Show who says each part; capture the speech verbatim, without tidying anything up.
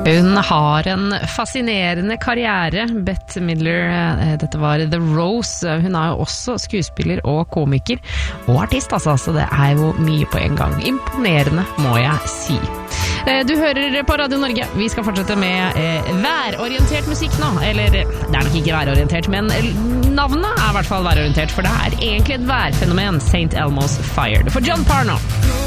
Speaker 1: Hun har en fascinerende karriere, Bette Midler. Dette var The Rose. Hun er jo også skuespiller og komiker og artist, altså, så det er jo mye på en gang. Imponerende, må jeg si. Du hører på Radio Norge. Vi skal fortsette med eh, værorientert musikk nå. Eller, det er nok ikke værorientert, men navnet er i hvert fall værorientert, for det er egentlig et værfenomen, Saint Elmo's Fire. For John Parno.